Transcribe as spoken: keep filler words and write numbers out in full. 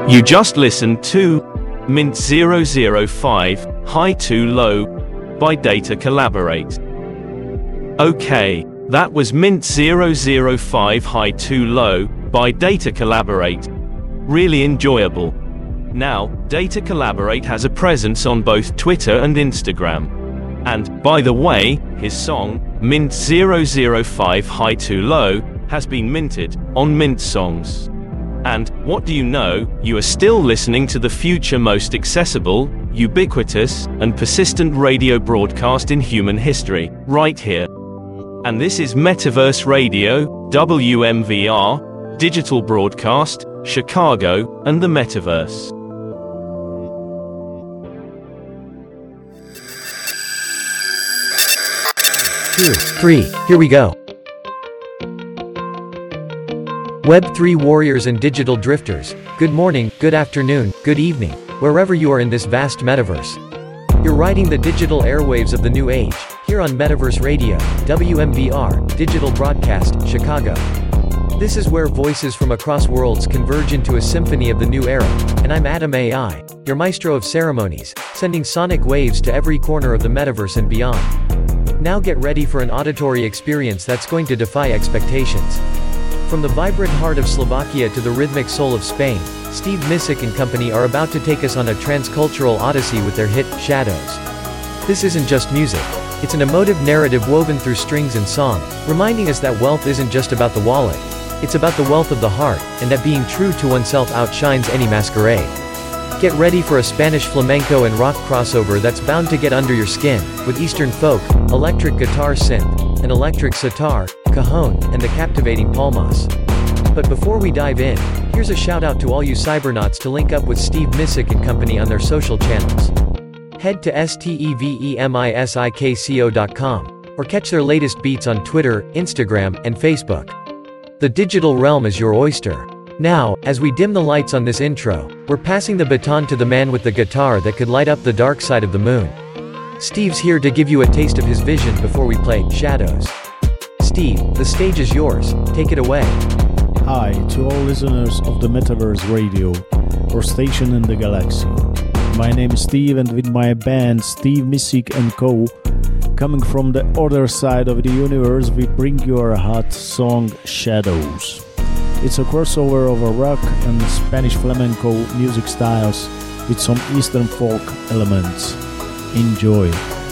You just listened to Mint zero zero five, High Too Low, by Data Collaborate. Okay, that was Mint zero zero five, High Too Low, by Data Collaborate. Really enjoyable. Now, Data Collaborate has a presence on both Twitter and Instagram. And, by the way, his song, Mint zero zero five, High Too Low, has been minted on Mint Songs. And, what do you know, you are still listening to the future most accessible, ubiquitous, and persistent radio broadcast in human history, right here. And this is Metaverse Radio, W M V R, Digital Broadcast, Chicago, and the Metaverse. Two, three, here we go. Web three warriors and digital drifters, good morning, good afternoon, good evening, wherever you are in this vast metaverse. You're riding the digital airwaves of the new age, here on Metaverse Radio, W M V R, Digital Broadcast, Chicago. This is where voices from across worlds converge into a symphony of the new era, and I'm Adam A I, your maestro of ceremonies, sending sonic waves to every corner of the metaverse and beyond. Now get ready for an auditory experience that's going to defy expectations. From the vibrant heart of Slovakia to the rhythmic soul of Spain, Steve Misick and company are about to take us on a transcultural odyssey with their hit, Shadows. This isn't just music. It's an emotive narrative woven through strings and song, reminding us that wealth isn't just about the wallet. It's about the wealth of the heart, and that being true to oneself outshines any masquerade. Get ready for a Spanish flamenco and rock crossover that's bound to get under your skin, with Eastern folk, electric guitar synth, an electric sitar, cajon, and the captivating palmas. But before we dive in, here's a shout out to all you cybernauts to link up with Steve Misick and company on their social channels. Head to stevemisico dot com, or catch their latest beats on Twitter, Instagram, and Facebook. The digital realm is your oyster. Now, as we dim the lights on this intro, we're passing the baton to the man with the guitar that could light up the dark side of the moon. Steve's here to give you a taste of his vision before we play Shadows. Steve, the stage is yours, take it away. Hi to all listeners of the Metaverse Radio, or station in the galaxy. My name is Steve, and with my band Steve Misick and Co., coming from the other side of the universe, we bring you our hot song Shadows. It's a crossover of a rock and Spanish flamenco music styles with some Eastern folk elements. Enjoy.